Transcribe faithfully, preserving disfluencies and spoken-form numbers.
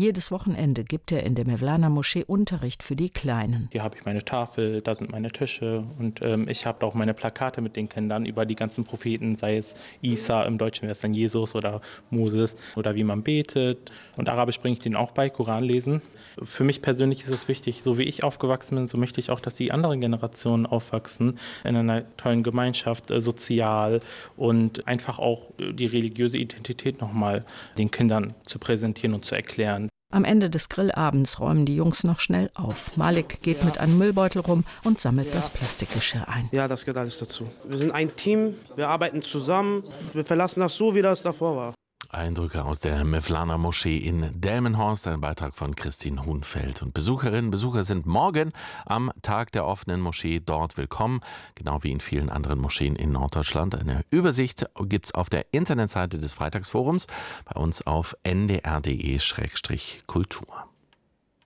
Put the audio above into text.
Jedes Wochenende gibt er in der Mevlana Moschee Unterricht für die Kleinen. Hier habe ich meine Tafel, da sind meine Tische und ähm, ich habe auch meine Plakate mit den Kindern über die ganzen Propheten, sei es Isa, im Deutschen wäre es dann Jesus oder Moses oder wie man betet. Und Arabisch bringe ich denen auch bei, Koran lesen. Für mich persönlich ist es wichtig, so wie ich aufgewachsen bin, so möchte ich auch, dass die anderen Generationen aufwachsen in einer tollen Gemeinschaft, äh, sozial und einfach auch die religiöse Identität nochmal den Kindern zu präsentieren und zu erklären. Am Ende des Grillabends räumen die Jungs noch schnell auf. Malik geht ja. mit einem Müllbeutel rum und sammelt ja. das Plastikgeschirr ein. Ja, das gehört alles dazu. Wir sind ein Team, wir arbeiten zusammen, wir verlassen das so, wie das davor war. Eindrücke aus der Mevlana Moschee in Delmenhorst, ein Beitrag von Christine Hunfeld. Und Besucherinnen und Besucher sind morgen am Tag der offenen Moschee dort willkommen, genau wie in vielen anderen Moscheen in Norddeutschland. Eine Übersicht gibt es auf der Internetseite des Freitagsforums, bei uns auf n d r punkt d e slash kultur.